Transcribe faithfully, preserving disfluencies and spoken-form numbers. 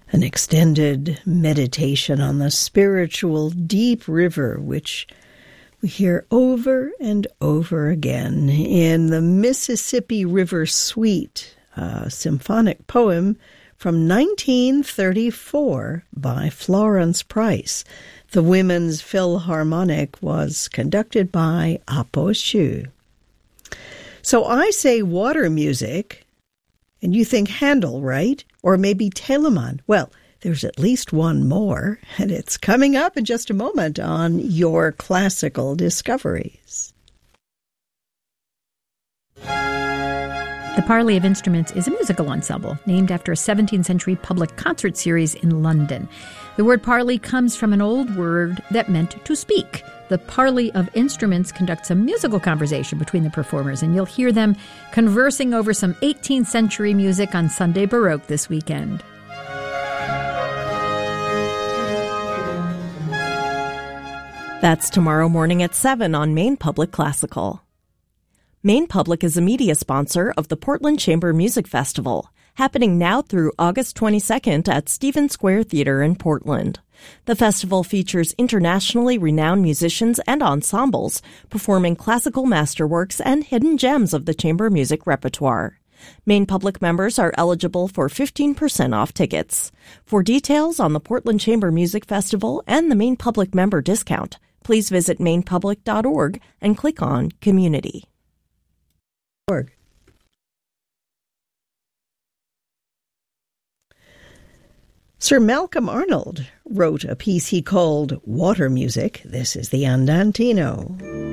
An extended meditation on the spiritual deep river, which we hear over and over again in the Mississippi River Suite, a symphonic poem from nineteen thirty-four by Florence Price. The Women's Philharmonic was conducted by Apo Shu. So I say water music, and you think Handel, right? Or maybe Telemann. Well, there's at least one more, and it's coming up in just a moment on Your Classical Discoveries. The Parley of Instruments is a musical ensemble named after a seventeenth century public concert series in London. The word parley comes from an old word that meant to speak. The Parley of Instruments conducts a musical conversation between the performers, and you'll hear them conversing over some eighteenth century music on Sunday Baroque this weekend. That's tomorrow morning at seven on Maine Public Classical. Maine Public is a media sponsor of the Portland Chamber Music Festival, happening now through August twenty-second at Stevens Square Theater in Portland. The festival features internationally renowned musicians and ensembles performing classical masterworks and hidden gems of the chamber music repertoire. Maine Public members are eligible for fifteen percent off tickets. For details on the Portland Chamber Music Festival and the Maine Public member discount, please visit maine public dot org and click on Community. Sir Malcolm Arnold wrote a piece he called Water Music. This is the Andantino.